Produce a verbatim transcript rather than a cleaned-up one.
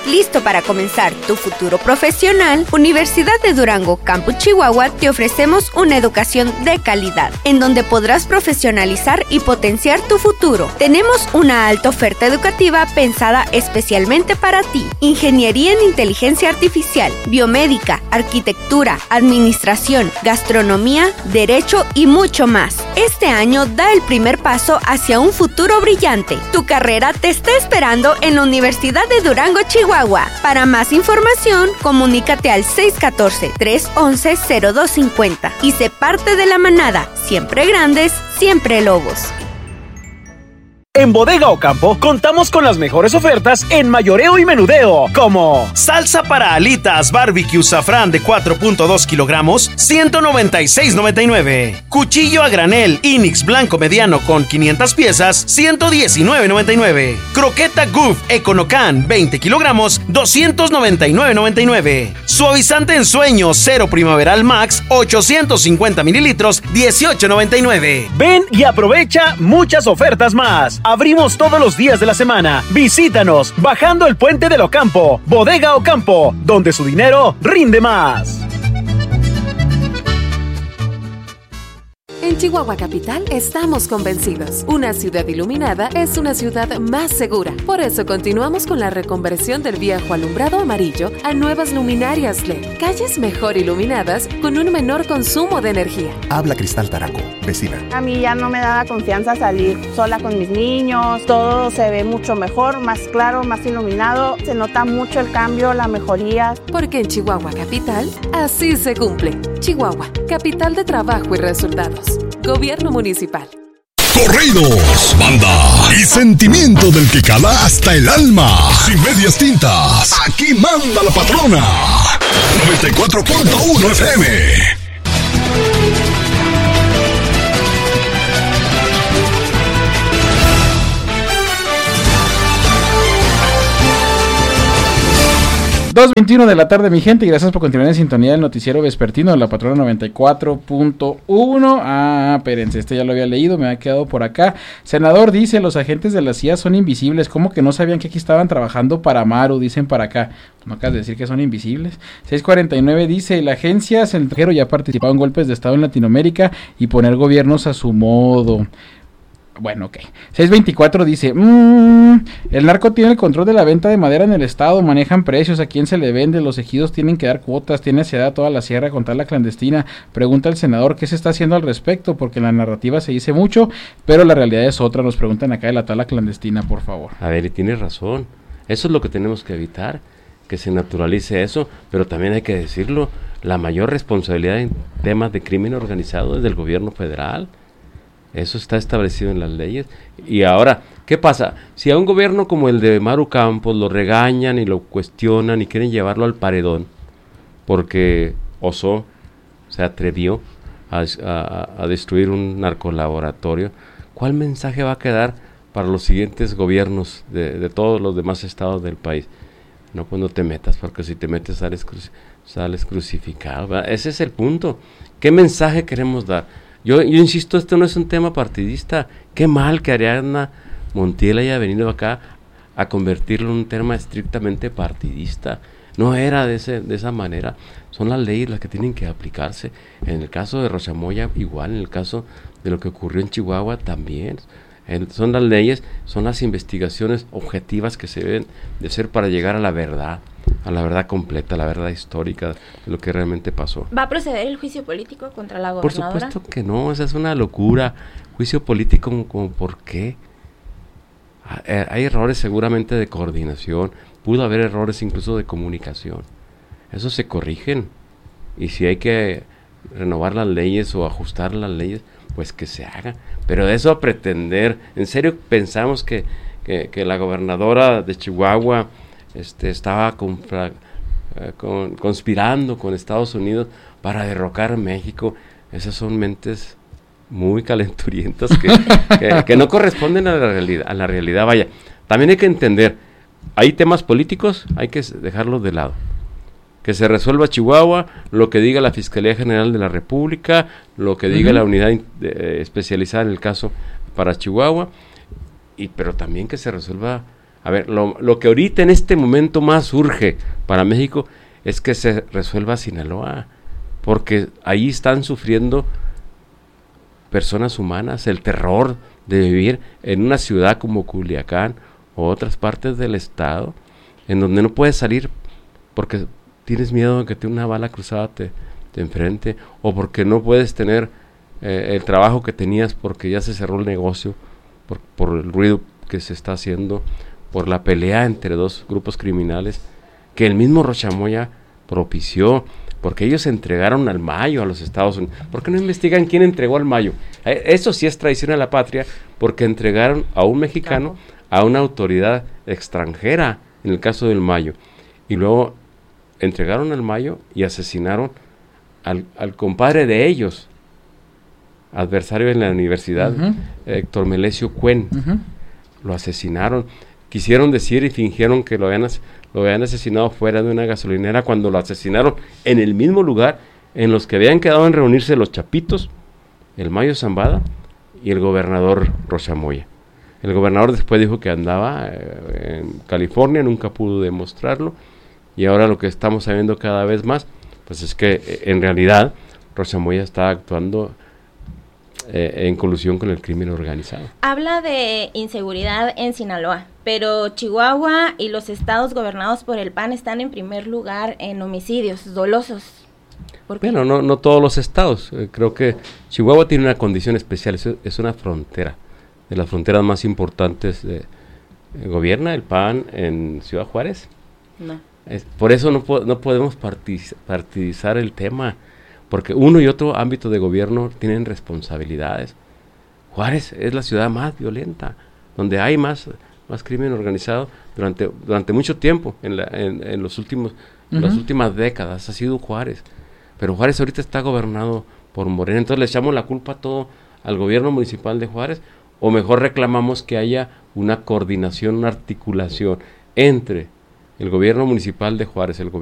¿Listo para comenzar tu futuro profesional? Universidad de Durango, Campus Chihuahua, te ofrecemos una educación de calidad, en donde podrás profesionalizar y potenciar tu futuro. Tenemos una alta oferta educativa pensada especialmente para ti. Ingeniería en Inteligencia Artificial, Biomédica, Arquitectura, Administración, Gastronomía, Derecho y mucho más. Este año da el primer paso hacia un futuro brillante. Tu carrera te está esperando en la Universidad de Durango, Chihuahua. Para más información, comunícate al seis uno cuatro, tres uno uno, cero dos cinco cero y sé parte de la manada. Siempre grandes, siempre lobos. En Bodega Ocampo contamos con las mejores ofertas en mayoreo y menudeo, como salsa para alitas barbecue safrán de cuatro punto dos kilogramos, ciento noventa y seis noventa y nueve. Cuchillo a granel Inix blanco mediano con quinientas piezas, ciento diecinueve noventa y nueve. Croqueta Goof Econocan veinte kilogramos, doscientos noventa y nueve noventa y nueve. Suavizante en sueño Cero Primaveral Max ochocientos cincuenta mililitros, dieciocho noventa y nueve. Ven y aprovecha muchas ofertas más. Abrimos todos los días de la semana. Visítanos bajando el puente del Ocampo. Bodega Ocampo, donde su dinero rinde más. En Chihuahua Capital estamos convencidos. Una ciudad iluminada es una ciudad más segura. Por eso continuamos con la reconversión del viejo alumbrado amarillo a nuevas luminarias L E D. Calles mejor iluminadas con un menor consumo de energía. Habla Cristal Taraco, vecina. A mí ya no me daba confianza salir sola con mis niños. Todo se ve mucho mejor, más claro, más iluminado. Se nota mucho el cambio, la mejoría. Porque en Chihuahua Capital, así se cumple. Chihuahua, capital de trabajo y resultados. Gobierno Municipal. Corridos, banda y sentimiento del que cala hasta el alma. Sin medias tintas, aquí manda la patrona. noventa y cuatro punto uno F M. dos veintiuno de la tarde, mi gente, y gracias por continuar en sintonía del noticiero vespertino de la Patrona noventa y cuatro punto uno. Ah, espérense, este ya lo había leído, me había quedado por acá. Senador dice, los agentes de la C I A son invisibles, ¿cómo que no sabían que aquí estaban trabajando para Maru? Dicen para acá, no acabas de decir que son invisibles. seiscientos cuarenta y nueve dice, la agencia Centrero ya ha participado en golpes de estado en Latinoamérica y poner gobiernos a su modo. Bueno, ok. seiscientos veinticuatro dice, mmm, el narco tiene el control de la venta de madera en el estado, manejan precios, a quién se le vende, los ejidos tienen que dar cuotas, tiene ansiedad toda la sierra contra la clandestina. Pregunta el senador qué se está haciendo al respecto, porque en la narrativa se dice mucho, pero la realidad es otra. Nos preguntan acá de la tala clandestina, por favor. A ver, y tienes razón, eso es lo que tenemos que evitar, que se naturalice eso, pero también hay que decirlo, la mayor responsabilidad en temas de crimen organizado es del gobierno federal. Eso está establecido en las leyes. Y ahora, ¿qué pasa? Si a un gobierno como el de Maru Campos lo regañan y lo cuestionan y quieren llevarlo al paredón porque osó, se atrevió a, a, a destruir un narcolaboratorio, ¿cuál mensaje va a quedar para los siguientes gobiernos de, de todos los demás estados del país? No, pues no te metas, porque si te metes sales, cru- sales crucificado, ¿verdad? Ese es el punto. ¿Qué mensaje queremos dar? Yo, yo insisto, esto no es un tema partidista. Qué mal que Ariadna Montiel haya venido acá a convertirlo en un tema estrictamente partidista. No era de, ese, de esa manera. Son las leyes las que tienen que aplicarse. En el caso de Rochamoya, igual. En el caso de lo que ocurrió en Chihuahua, también. En, son las leyes, son las investigaciones objetivas que se deben de hacer para llegar a la verdad. A la verdad completa, a la verdad histórica de lo que realmente pasó. ¿Va a proceder el juicio político contra la Por gobernadora? supuesto que no, esa es una locura. Juicio político, como, como ¿por qué? Hay errores seguramente de coordinación, pudo haber errores incluso de comunicación. Esos se corrigen. Y si hay que renovar las leyes o ajustar las leyes, pues que se haga. Pero de eso a pretender, ¿en serio pensamos que, que, que la gobernadora de Chihuahua Este, estaba con, eh, con, conspirando con Estados Unidos para derrocar a México? Esas son mentes muy calenturientas que, que, que no corresponden a la realidad, a la realidad. Vaya, también hay que entender, hay temas políticos, hay que dejarlos de lado. Que se resuelva Chihuahua, lo que diga la Fiscalía General de la República, lo que diga uh-huh. la unidad eh, especializada en el caso para Chihuahua, y pero también que se resuelva A ver, lo, lo que ahorita en este momento más urge para México es que se resuelva Sinaloa, porque ahí están sufriendo personas humanas, el terror de vivir en una ciudad como Culiacán o otras partes del estado, en donde no puedes salir porque tienes miedo de que te una bala cruzada te, te enfrente, o porque no puedes tener eh, el trabajo que tenías porque ya se cerró el negocio, por, por el ruido que se está haciendo, por la pelea entre dos grupos criminales que el mismo Rocha Moya propició, porque ellos entregaron al Mayo a los Estados Unidos. ¿Por qué no investigan quién entregó al Mayo? Eh, eso sí es traición a la patria, porque entregaron a un mexicano a una autoridad extranjera, en el caso del Mayo, y luego entregaron al Mayo y asesinaron al, al compadre de ellos, adversario en la universidad, uh-huh. Héctor Melesio Cuen. Uh-huh. Lo asesinaron. Quisieron decir y fingieron que lo habían, lo habían asesinado fuera de una gasolinera, cuando lo asesinaron en el mismo lugar en los que habían quedado en reunirse los Chapitos, el Mayo Zambada y el gobernador Rocha Moya. El gobernador después dijo que andaba eh, en California, nunca pudo demostrarlo, y ahora lo que estamos sabiendo cada vez más, pues es que eh, en realidad Rocha Moya está actuando Eh, en colusión con el crimen organizado. Habla de inseguridad en Sinaloa, pero Chihuahua y los estados gobernados por el P A N están en primer lugar en homicidios dolosos. ¿Por qué? Bueno, no, no todos los estados. Eh, creo que Chihuahua tiene una condición especial, es, es una frontera, de las fronteras más importantes. De, eh, ¿Gobierna el P A N en Ciudad Juárez? No. Es, por eso no, po- no podemos partiz- partidizar el tema, porque uno y otro ámbito de gobierno tienen responsabilidades. Juárez es la ciudad más violenta, donde hay más, más crimen organizado durante, durante mucho tiempo, en, la, en, en, los últimos, uh-huh. en las últimas décadas, ha sido Juárez. Pero Juárez ahorita está gobernado por Morena, entonces le echamos la culpa todo al gobierno municipal de Juárez, o mejor reclamamos que haya una coordinación, una articulación entre el gobierno municipal de Juárez, el gobierno